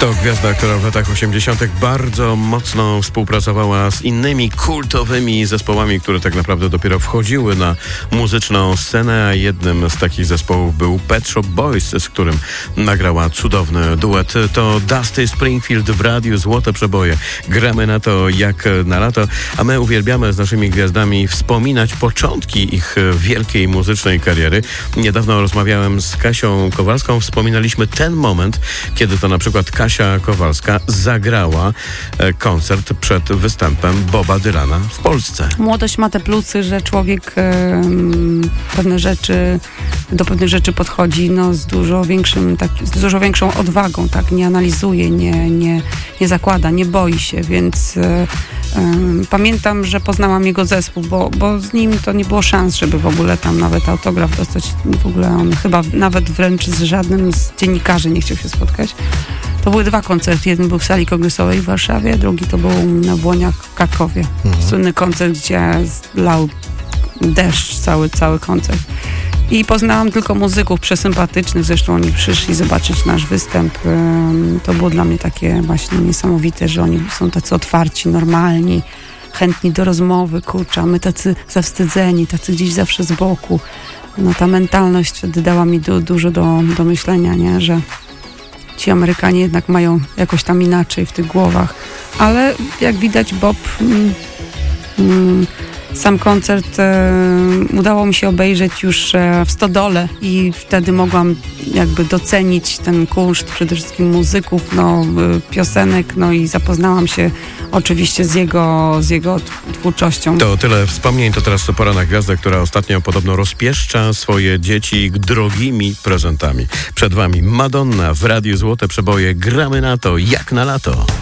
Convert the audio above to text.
To gwiazda, która w latach 80. bardzo mocno współpracowała z innymi kultowymi zespołami, które tak naprawdę dopiero wchodziły na muzyczną scenę, a jednym z takich zespołów był Pet Shop Boys, z którym nagrała cudowny duet. To Dusty Springfield w radiu Złote Przeboje. Gramy na to jak na lato, a my uwielbiamy z naszymi gwiazdami wspominać początki ich wielkiej muzycznej kariery. Niedawno rozmawiałem z Kasią Kowalską, wspominaliśmy ten moment, kiedy to na przykład Kasia Kowalska zagrała koncert przed występem Boba Dylana w Polsce. Młodość ma te plusy, że człowiek do pewnych rzeczy podchodzi z dużo większą odwagą, tak? Nie analizuje, nie zakłada, nie boi się, więc pamiętam, że poznałam jego zespół, bo z nim to nie było szans, żeby w ogóle tam nawet autograf dostać. W ogóle on chyba nawet wręcz z żadnym z dziennikarzy nie chciał się spotkać. To były 2 koncerty. Jeden był w sali kongresowej w Warszawie, drugi to był na Błoniach w Krakowie. Słynny koncert, gdzie lał deszcz, cały koncert. I poznałam tylko muzyków przesympatycznych, zresztą oni przyszli zobaczyć nasz występ. To było dla mnie takie właśnie niesamowite, że oni są tacy otwarci, normalni, chętni do rozmowy, kurczę, a my tacy zawstydzeni, tacy gdzieś zawsze z boku. Ta mentalność wtedy dała mi dużo do myślenia, nie? Że ci Amerykanie jednak mają jakoś tam inaczej w tych głowach. Ale jak widać, Bob sam koncert udało mi się obejrzeć już w Stodole i wtedy mogłam jakby docenić ten kunszt przede wszystkim muzyków, piosenek, i zapoznałam się oczywiście z jego twórczością. To tyle wspomnień, to teraz pora na gwiazdę, która ostatnio podobno rozpieszcza swoje dzieci drogimi prezentami. Przed wami Madonna w Radiu Złote Przeboje. Gramy na to jak na lato.